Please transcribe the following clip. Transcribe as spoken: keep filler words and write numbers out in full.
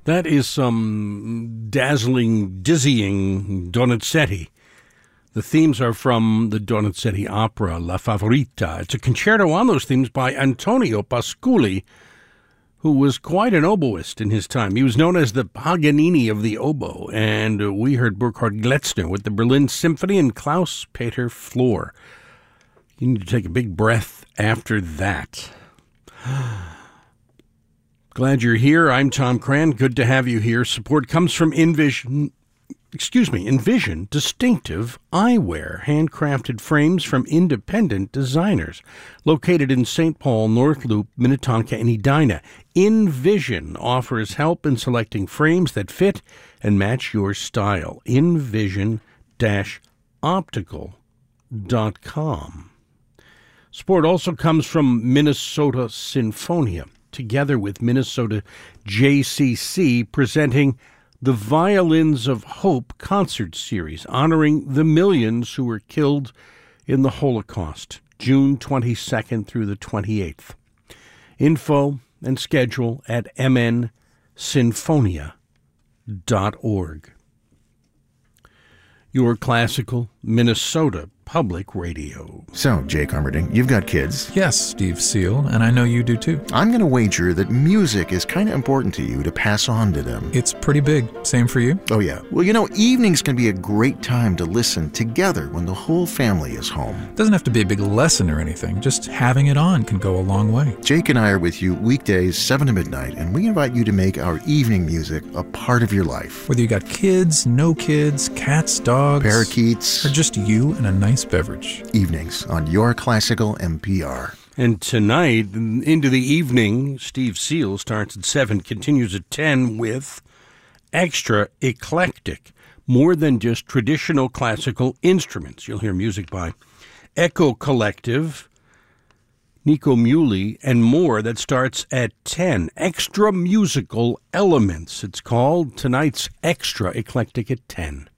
That is some dazzling, dizzying Donizetti. The themes are from the Donizetti opera, La Favorita. It's a concerto on those themes by Antonio Pasculi, who was quite an oboist in his time. He was known as the Paganini of the oboe, and we heard Burkhard Gletzner with the Berlin Symphony and Klaus-Peter Flohr. You need to take a big breath after that. Glad you're here. I'm Tom Cran. Good to have you here. Support comes from Envision, excuse me, Envision Distinctive Eyewear, handcrafted frames from independent designers, located in Saint Paul, North Loop, Minnetonka, and Edina. Envision offers help in selecting frames that fit and match your style. envision dash optical dot com. Support also comes from Minnesota Sinfonia, together with Minnesota J C C, presenting the Violins of Hope concert series, honoring the millions who were killed in the Holocaust, June twenty-second through the twenty-eighth. Info and schedule at m n sinfonia dot org. Your classical Minnesota Public Radio. So, Jake Armerding, you've got kids. Yes, Steve Seal, and I know you do too. I'm going to wager that music is kind of important to you to pass on to them. It's pretty big. Same for you? Oh, yeah. Well, you know, evenings can be a great time to listen together when the whole family is home. Doesn't have to be a big lesson or anything. Just having it on can go a long way. Jake and I are with you weekdays, seven to midnight, and we invite you to make our evening music a part of your life. Whether you got kids, no kids, cats, dogs, parakeets, or just you and a nice beverage. Evenings on Your Classical N P R. And tonight, into the evening, Steve Seal starts at seven, continues at ten with Extra Eclectic, more than just traditional classical instruments. You'll hear music by Echo Collective, Nico Muhly, and more. That starts at ten. Extra Musical Elements, it's called. Tonight's Extra Eclectic at ten.